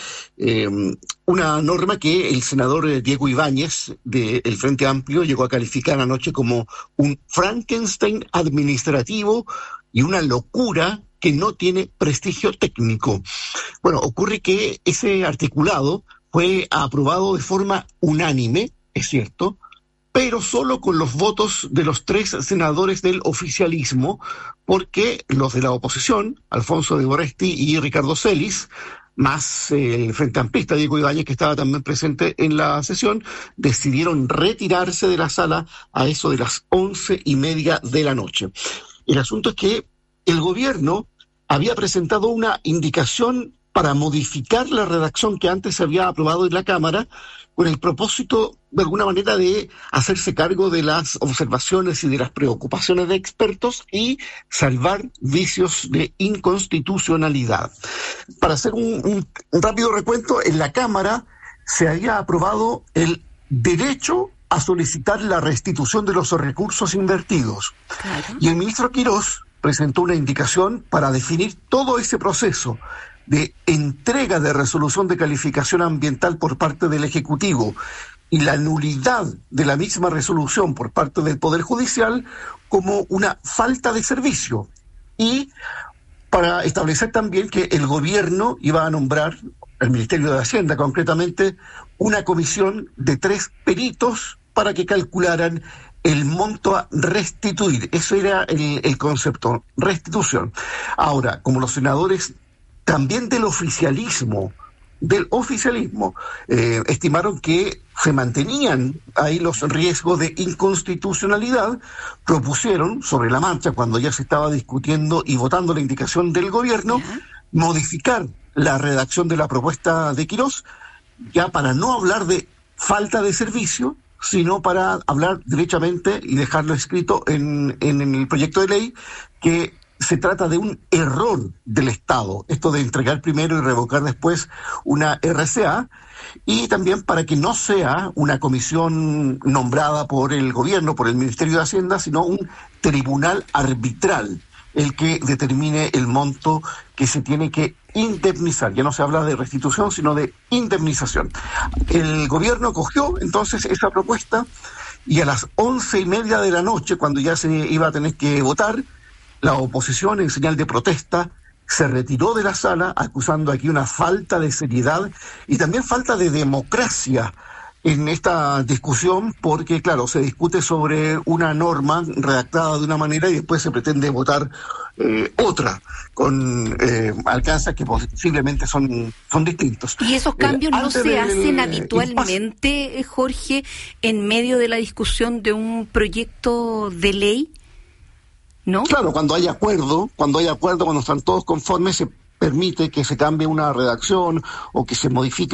Una norma que el senador Diego Ibáñez del Frente Amplio llegó a calificar anoche como un Frankenstein administrativo y una locura que no tiene prestigio técnico. Bueno, ocurre que ese articulado fue aprobado de forma unánime, es cierto, pero solo con los votos de los 3 senadores del oficialismo, porque los de la oposición, Alfonso de Boresti y Ricardo Celis, más el Frente Amplista Diego Ibáñez, que estaba también presente en la sesión, decidieron retirarse de la sala a eso de las 11:30 de la noche. El asunto es que el gobierno había presentado una indicación para modificar la redacción que antes se había aprobado en la Cámara, con el propósito, de alguna manera, de hacerse cargo de las observaciones y de las preocupaciones de expertos y salvar vicios de inconstitucionalidad. Para hacer un rápido recuento, en la Cámara se había aprobado el derecho a solicitar la restitución de los recursos invertidos. Claro. Y el ministro Quirós presentó una indicación para definir todo ese proceso de entrega de resolución de calificación ambiental por parte del Ejecutivo y la nulidad de la misma resolución por parte del Poder Judicial como una falta de servicio, y para establecer también que el gobierno iba a nombrar, el Ministerio de Hacienda concretamente, una comisión de 3 peritos para que calcularan el monto a restituir. Eso era el concepto, restitución. Ahora, como los senadores también del oficialismo, estimaron que se mantenían ahí los riesgos de inconstitucionalidad, propusieron sobre la marcha, cuando ya se estaba discutiendo y votando la indicación del gobierno, modificar la redacción de la propuesta de Quirós, ya para no hablar de falta de servicio, sino para hablar derechamente y dejarlo escrito en el proyecto de ley, que se trata de un error del Estado, esto de entregar primero y revocar después una RCA, y también para que no sea una comisión nombrada por el gobierno, por el Ministerio de Hacienda, sino un tribunal arbitral. el que determine el monto que se tiene que indemnizar. Ya no se habla de restitución, sino de indemnización. El gobierno acogió entonces esa propuesta y a las 11:30 de la noche, cuando ya se iba a tener que votar, la oposición, en señal de protesta, se retiró de la sala, acusando aquí una falta de seriedad y también falta de democracia en esta discusión, porque claro, se discute sobre una norma redactada de una manera y después se pretende votar otra, con alcances que posiblemente son distintos. ¿Y esos cambios no se hacen habitualmente, Jorge, en medio de la discusión de un proyecto de ley? ¿No? Claro, cuando hay acuerdo, cuando están todos conformes, se permite que se cambie una redacción o que se modifique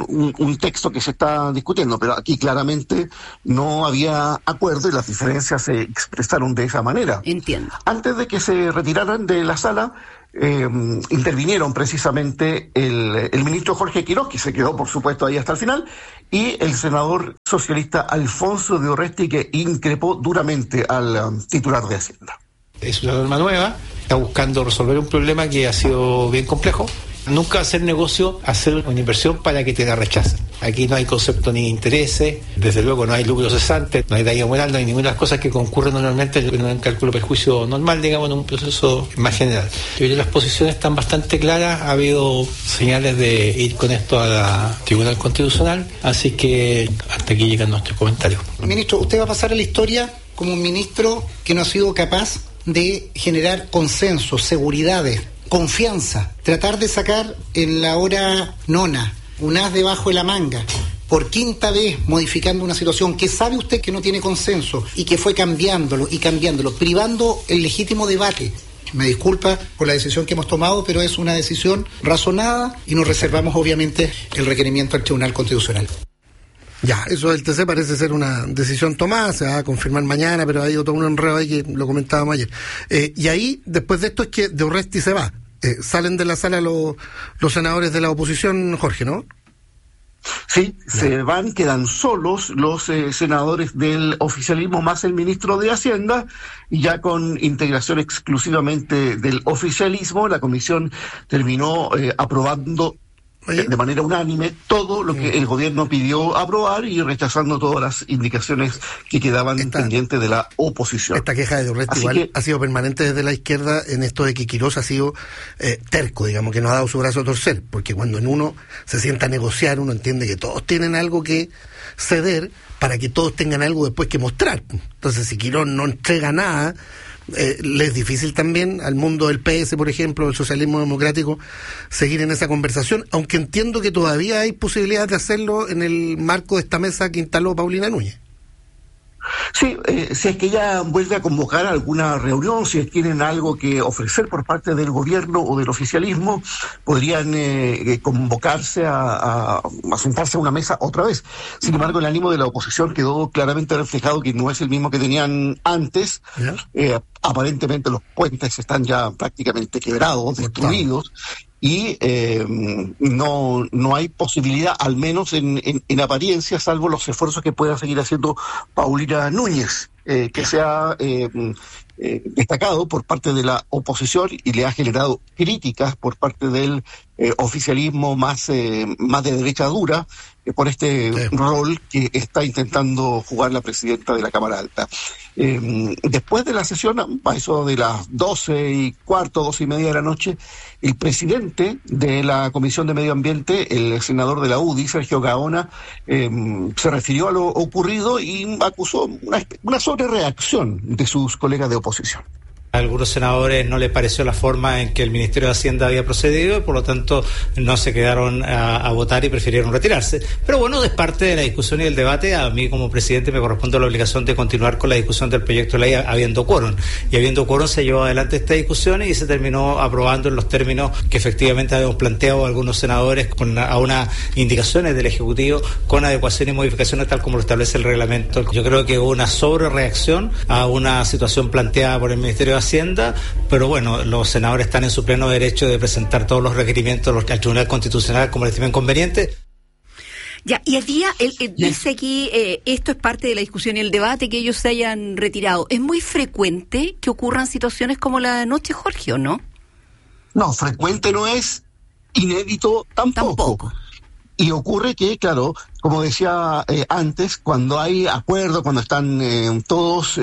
un texto que se está discutiendo, pero aquí claramente no había acuerdo y las diferencias se expresaron de esa manera. Entiendo. Antes de que se retiraran de la sala, intervinieron precisamente el ministro Jorge Quiroz, que se quedó por supuesto ahí hasta el final, y el senador socialista Alfonso de Orresti, que increpó duramente al titular de Hacienda. Es una norma nueva, está buscando resolver un problema que ha sido bien complejo. Nunca hacer negocio, hacer una inversión para que te la rechacen. Aquí no hay concepto ni de intereses, desde luego no hay lucro cesante, no hay daño moral, no hay ninguna de las cosas que concurren normalmente en un cálculo perjuicio normal, digamos, en un proceso más general. Yo creo que las posiciones están bastante claras, ha habido señales de ir con esto a la Tribunal Constitucional, así que hasta aquí llegan nuestros comentarios. Ministro, usted va a pasar a la historia como un ministro que no ha sido capaz de generar consenso, seguridades, confianza, tratar de sacar en la hora nona un as debajo de la manga, por quinta vez modificando una situación que sabe usted que no tiene consenso y que fue cambiándolo, privando el legítimo debate. Me disculpa por la decisión que hemos tomado, pero es una decisión razonada y nos reservamos obviamente el requerimiento al Tribunal Constitucional. Ya, eso del TC parece ser una decisión tomada, se va a confirmar mañana, pero hay otro enredo ahí que lo comentábamos ayer. Y ahí, después de esto, es que de Orresti se va. Salen de la sala los senadores de la oposición, Jorge, ¿no? Sí, se van, quedan solos los senadores del oficialismo más el ministro de Hacienda, y ya con integración exclusivamente del oficialismo, la comisión terminó aprobando de manera unánime todo lo que el gobierno pidió aprobar y rechazando todas las indicaciones que quedaban pendientes de la oposición. Esta queja de Orresti igual ha sido permanente desde la izquierda en esto de que Quiroz ha sido terco, digamos, que no ha dado su brazo a torcer, porque cuando en uno se sienta a negociar, uno entiende que todos tienen algo que ceder para que todos tengan algo después que mostrar. Entonces, si Quiroz no entrega nada, le es difícil también al mundo del PS, por ejemplo, del socialismo democrático, seguir en esa conversación, aunque entiendo que todavía hay posibilidades de hacerlo en el marco de esta mesa que instaló Paulina Núñez. Sí, si es que ella vuelve a convocar alguna reunión, si tienen algo que ofrecer por parte del gobierno o del oficialismo, podrían convocarse a sentarse a una mesa otra vez. Sin embargo, el ánimo de la oposición quedó claramente reflejado que no es el mismo que tenían antes. Aparentemente los puentes están ya prácticamente quebrados, destruidos, y no hay posibilidad, al menos en apariencia, salvo los esfuerzos que pueda seguir haciendo Paulina Núñez, que se ha destacado por parte de la oposición y le ha generado críticas por parte del oficialismo más de derecha dura, por este rol que está intentando jugar la presidenta de la Cámara Alta. Después de la sesión, a eso de las 12:15, 12:30 de la noche, el presidente de la Comisión de Medio Ambiente, el senador de la UDI, Sergio Gaona, se refirió a lo ocurrido y acusó una sobrereacción de sus colegas de oposición. A algunos senadores no les pareció la forma en que el Ministerio de Hacienda había procedido y por lo tanto no se quedaron a votar y prefirieron retirarse. Pero bueno, es parte de la discusión y del debate. A mí como presidente me corresponde la obligación de continuar con la discusión del proyecto de ley habiendo quórum. Y habiendo quórum se llevó adelante esta discusión y se terminó aprobando en los términos que efectivamente habíamos planteado algunos senadores a unas indicaciones del Ejecutivo con adecuaciones y modificaciones tal como lo establece el reglamento. Yo creo que hubo una sobrereacción a una situación planteada por el Ministerio de Hacienda, pero bueno, los senadores están en su pleno derecho de presentar todos los requerimientos al Tribunal Constitucional como les estimen conveniente. Ya, y el día, él dice aquí, esto es parte de la discusión y el debate, que ellos se hayan retirado. ¿Es muy frecuente que ocurran situaciones como la de anoche, Jorge, o no? No, frecuente no es, inédito tampoco. Y ocurre que, claro, como decía antes, cuando hay acuerdo, cuando están todos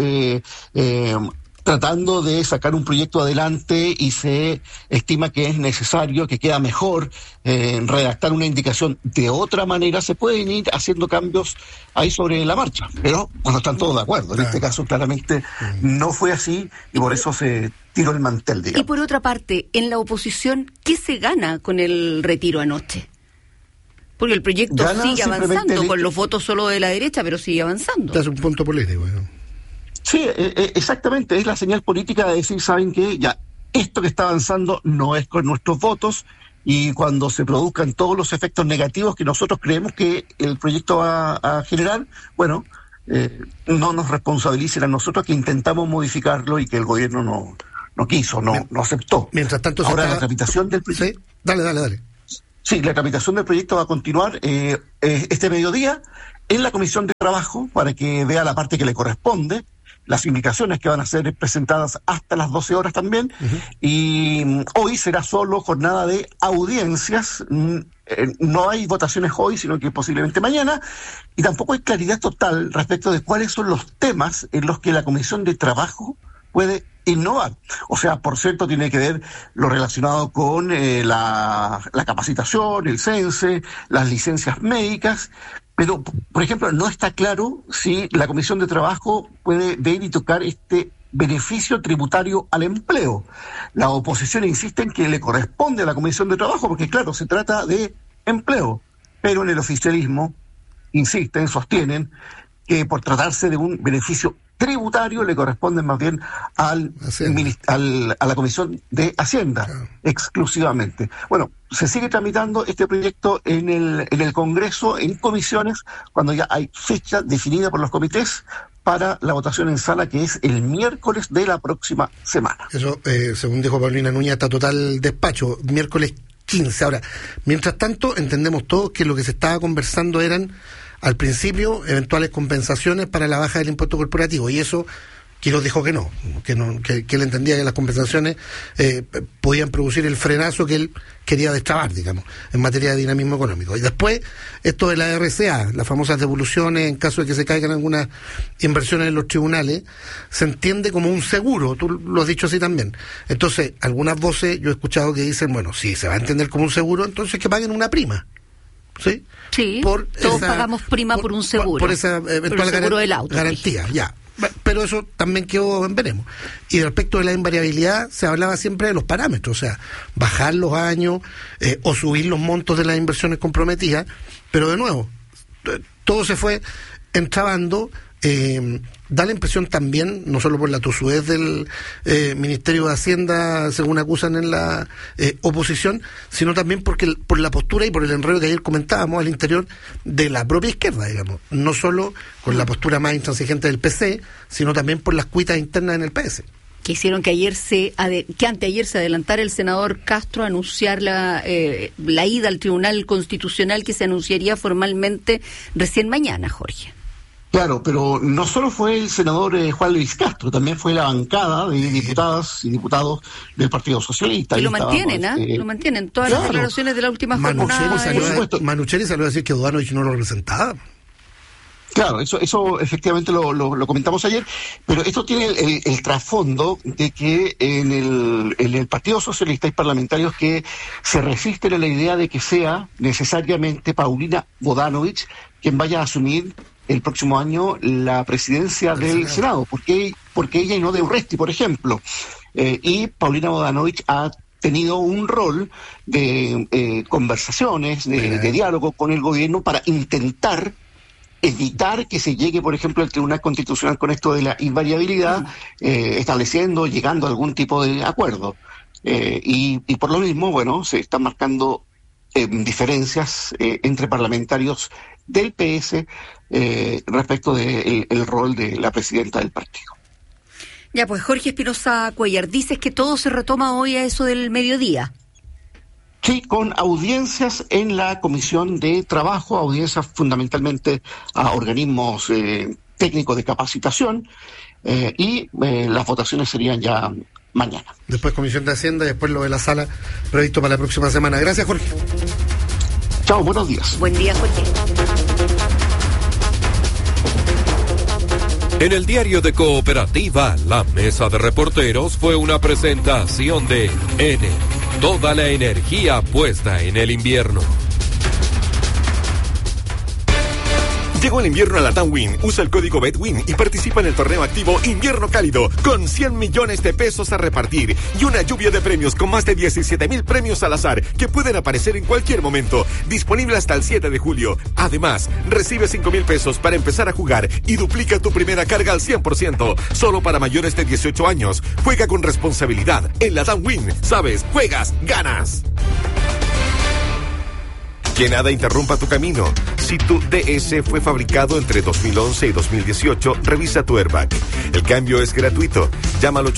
tratando de sacar un proyecto adelante y se estima que es necesario, que queda mejor redactar una indicación de otra manera, se pueden ir haciendo cambios ahí sobre la marcha, pero cuando están todos de acuerdo. En este caso claramente no fue así y por eso se tiró el mantel, digamos. Y por otra parte, en la oposición, ¿qué se gana con el retiro anoche? Porque el proyecto sigue avanzando, con los votos solo de la derecha, pero sigue avanzando. Es un punto político, ¿no? Sí, exactamente, es la señal política de decir, ¿saben qué? Ya, esto que está avanzando no es con nuestros votos, y cuando se produzcan todos los efectos negativos que nosotros creemos que el proyecto va a generar, bueno, no nos responsabilicen a nosotros que intentamos modificarlo y que el gobierno no quiso, no aceptó. Mientras tanto, la tramitación del proyecto... ¿Sí? Dale. Sí, la tramitación del proyecto va a continuar este mediodía en la Comisión de Trabajo para que vea la parte que le corresponde, las indicaciones que van a ser presentadas hasta las 12 horas también, y hoy será solo jornada de audiencias, no hay votaciones hoy, sino que posiblemente mañana, y tampoco hay claridad total respecto de cuáles son los temas en los que la Comisión de Trabajo puede innovar. O sea, por cierto, tiene que ver lo relacionado con la capacitación, el CENSE, las licencias médicas, pero, por ejemplo, no está claro si la Comisión de Trabajo puede ver y tocar este beneficio tributario al empleo. La oposición insiste en que le corresponde a la Comisión de Trabajo, porque, claro, se trata de empleo, pero en el oficialismo insisten, sostienen que por tratarse de un beneficio tributario le corresponde más bien a la Comisión de Hacienda, exclusivamente. Bueno, se sigue tramitando este proyecto en el Congreso, en comisiones, cuando ya hay fecha definida por los comités para la votación en sala, que es el miércoles de la próxima semana. Eso, según dijo Paulina Núñez, está total despacho, miércoles 15. Ahora, mientras tanto, entendemos todos que lo que se estaba conversando eran, al principio, eventuales compensaciones para la baja del impuesto corporativo, y eso Quiroz dijo que él entendía que las compensaciones podían producir el frenazo que él quería destrabar, digamos, en materia de dinamismo económico. Y después, esto de la RCA, las famosas devoluciones en caso de que se caigan algunas inversiones en los tribunales, se entiende como un seguro, tú lo has dicho así también. Entonces, algunas voces yo he escuchado que dicen, bueno, si se va a entender como un seguro, entonces que paguen una prima. ¿Sí? Sí, todos pagamos prima por un seguro. Por esa eventual seguro del auto, garantía, ya. Pero eso también quedó en veremos. Y respecto de la invariabilidad, se hablaba siempre de los parámetros, o sea, bajar los años o subir los montos de las inversiones comprometidas, pero de nuevo, todo se fue entrabando. Da la impresión también, no solo por la tosudez del Ministerio de Hacienda, según acusan en la oposición, sino también por la postura y por el enredo que ayer comentábamos al interior de la propia izquierda, digamos, no solo con la postura más intransigente del PC, sino también por las cuitas internas en el PS. Que hicieron que anteayer se adelantara el senador Castro a anunciar la ida al Tribunal Constitucional, que se anunciaría formalmente recién mañana, Jorge. Claro, pero no solo fue el senador Juan Luis Castro, también fue la bancada de diputadas y diputados del Partido Socialista. Y lo mantienen, lo mantienen. Todas las declaraciones de la última jornada. Manucheri salió a decir que Dudanovich no lo representaba. Claro, eso efectivamente lo comentamos ayer, pero esto tiene el trasfondo de que en el Partido Socialista hay parlamentarios que se resisten a la idea de que sea necesariamente Paulina Bodanovich quien vaya a asumir el próximo año la presidencia del Senado, porque ella y no de Urresti, por ejemplo. Y Paulina Bodanovich ha tenido un rol de conversaciones, de diálogo con el gobierno para intentar evitar que se llegue, por ejemplo, al Tribunal Constitucional con esto de la invariabilidad, llegando a algún tipo de acuerdo. Y por lo mismo, bueno, se están marcando diferencias entre parlamentarios del PS respecto del rol de la presidenta del partido. Ya, pues Jorge Espinosa Cuellar, dices que todo se retoma hoy a eso del mediodía. que con audiencias en la Comisión de Trabajo, audiencias fundamentalmente a organismos técnicos de capacitación, y las votaciones serían ya mañana. Después Comisión de Hacienda y después lo de la sala previsto para la próxima semana. Gracias, Jorge. Chao, buenos días. Buen día, Jorge. En el diario de Cooperativa, la mesa de reporteros fue una presentación de Enel, toda la energía puesta en el invierno. Llegó el invierno a la TAMWIN. Usa el código BETWIN y participa en el torneo activo Invierno Cálido con 100 millones de pesos a repartir y una lluvia de premios con más de 17,000 premios al azar que pueden aparecer en cualquier momento. Disponible hasta el 7 de julio. Además, recibe 5,000 pesos para empezar a jugar y duplica tu primera carga al 100%. Solo para mayores de 18 años. Juega con responsabilidad. En la TAMWIN, sabes, juegas, ganas. Que nada interrumpa tu camino. Si tu DS fue fabricado entre 2011 y 2018, revisa tu airbag. El cambio es gratuito. Llama al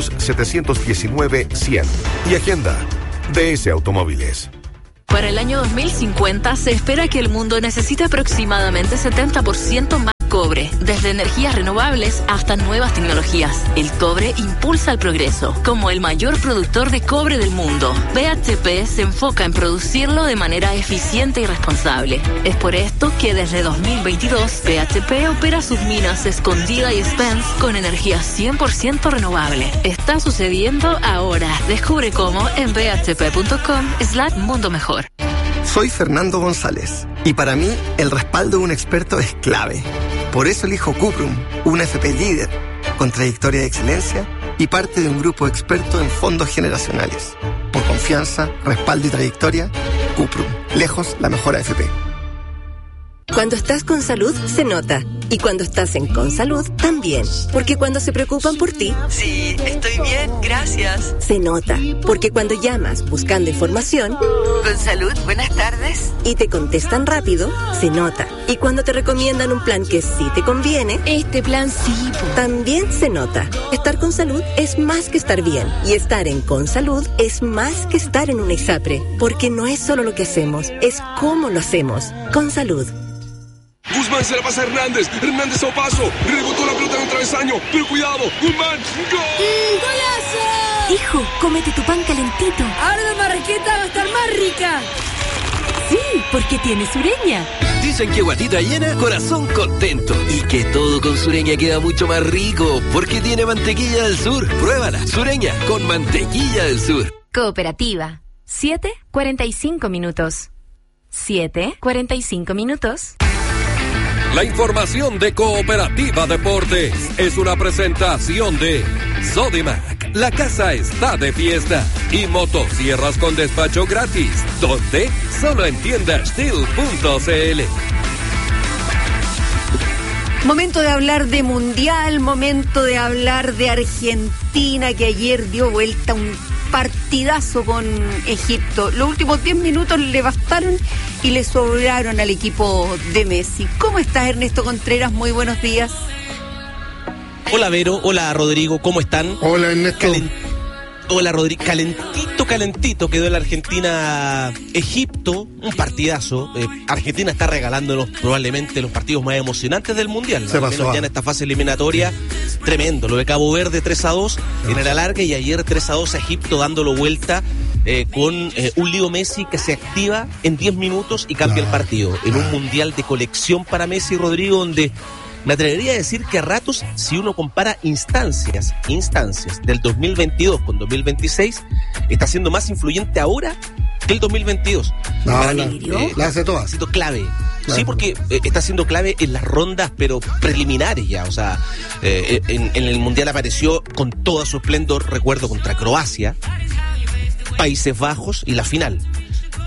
800-719-100 y agenda DS Automóviles. Para el año 2050 se espera que el mundo necesite aproximadamente 70% más cobre, desde energías renovables hasta nuevas tecnologías. El cobre impulsa el progreso. Como el mayor productor de cobre del mundo, BHP se enfoca en producirlo de manera eficiente y responsable. Es por esto que desde 2022, BHP opera sus minas Escondida y Spence con energía 100% renovable. Está sucediendo ahora. Descubre cómo en bhp.com/mundo mejor. Soy Fernando González y para mí el respaldo de un experto es clave. Por eso elijo Cuprum, un FP líder, con trayectoria de excelencia y parte de un grupo experto en fondos generacionales. Por confianza, respaldo y trayectoria, Cuprum, lejos la mejor AFP. Cuando estás con salud, se nota. Y cuando estás en Consalud, también. Porque cuando se preocupan por ti... Sí, estoy bien, gracias. Se nota. Porque cuando llamas buscando información... Consalud, buenas tardes. Y te contestan rápido, se nota. Y cuando te recomiendan un plan que sí te conviene... Este plan sí. También se nota. Estar con salud es más que estar bien. Y estar en Consalud es más que estar en una ISAPRE. Porque no es solo lo que hacemos, es cómo lo hacemos. Consalud. Guzmán se la pasa a Hernández. Hernández a paso. Rebotó la pelota en un travesaño. Pero cuidado. Guzmán. ¡Gol! ¡Golazo! Hijo, cómete tu pan calentito. Ahora la marraqueta va a estar más rica. Sí, porque tiene Sureña. Dicen que guatita llena, corazón contento. Y que todo con Sureña queda mucho más rico. Porque tiene mantequilla del sur. Pruébala. Sureña con mantequilla del sur. Cooperativa. 7:45 minutos. 7:45 minutos. La información de Cooperativa Deportes es una presentación de Sodimac. La casa está de fiesta. Y motosierras con despacho gratis. ¿Dónde? Solo en tiendastil.cl. Momento de hablar de Mundial, momento de hablar de Argentina, que ayer dio vuelta un partidazo con Egipto. Los últimos 10 minutos le bastaron y le sobraron al equipo de Messi. ¿Cómo estás, Ernesto Contreras? Muy buenos días. Hola, Vero. Hola, Rodrigo. ¿Cómo están? Hola, Ernesto. Hola, Rodrigo. Calentito quedó la Argentina-Egipto. Un partidazo. Argentina está regalándonos probablemente los partidos más emocionantes del Mundial. Se pasó. Ya en esta fase eliminatoria. Tremendo. Lo de Cabo Verde 3-2 en el alargue y ayer 3-2 a Egipto dándolo vuelta con un Leo Messi que se activa en 10 minutos y cambia el partido. En un Mundial de colección para Messi y Rodrigo, donde me atrevería a decir que a ratos, si uno compara instancias del 2022 con 2026, está siendo más influyente ahora que el 2022. La hace todas. Está siendo clave. Sí, porque está siendo clave en las rondas, pero preliminares ya. O sea, en el Mundial apareció con todo su esplendor, recuerdo, contra Croacia, Países Bajos y la final.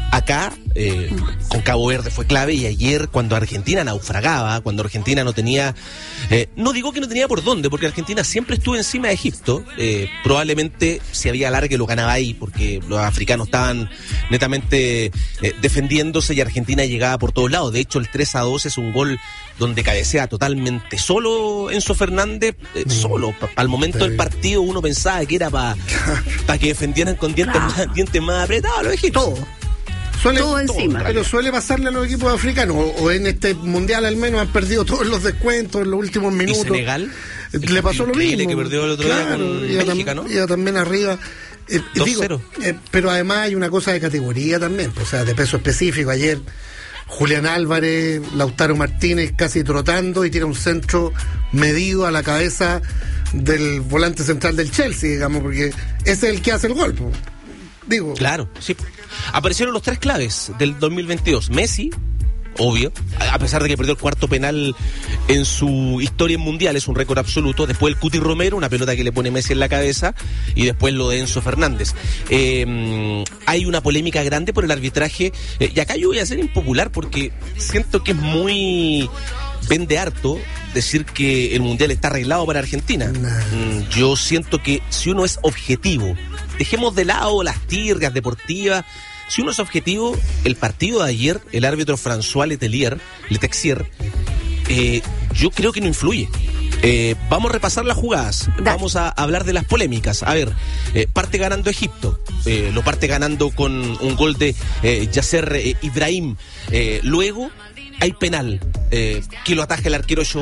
acá con Cabo Verde fue clave, y ayer cuando Argentina naufragaba, cuando Argentina no tenía, no digo que no tenía por dónde, porque Argentina siempre estuvo encima de Egipto, probablemente si había alargue lo ganaba ahí, porque los africanos estaban netamente defendiéndose y Argentina llegaba por todos lados. De hecho, el 3-2 es un gol donde cabecea totalmente solo Enzo Fernández, solo. Al momento del partido uno pensaba que era para que defendieran con dientes más apretados los egipcios. Todo encima. Pero suele pasarle a los equipos africanos, o en este mundial al menos han perdido todos los descuentos en los últimos minutos. ¿Y Senegal? Le pasó lo mismo. Que perdió el otro día con Bélgica, ¿no? Iba también arriba. 2-0. Pero además hay una cosa de categoría también, o sea, de peso específico. Ayer Julián Álvarez, Lautaro Martínez casi trotando y tira un centro medido a la cabeza del volante central del Chelsea, digamos, porque ese es el que hace el gol. Digo. Claro, sí. Aparecieron los 3 claves del 2022. Messi, obvio, a pesar de que perdió el cuarto penal en su historia en mundial, es un récord absoluto. Después el Cuti Romero, una pelota que le pone Messi en la cabeza, y después lo de Enzo Fernández. Hay una polémica grande por el arbitraje, y acá yo voy a ser impopular porque siento que es muy vende harto decir que el mundial está arreglado para Argentina. Yo siento que si uno es objetivo, dejemos de lado las tirgas deportivas. Si uno es objetivo, el partido de ayer, el árbitro François Letexier, yo creo que no influye. Vamos a repasar las jugadas, vamos a hablar de las polémicas. A ver, parte ganando Egipto, lo parte ganando con un gol de Yasser Ibrahim. Luego hay penal que lo ataja el arquero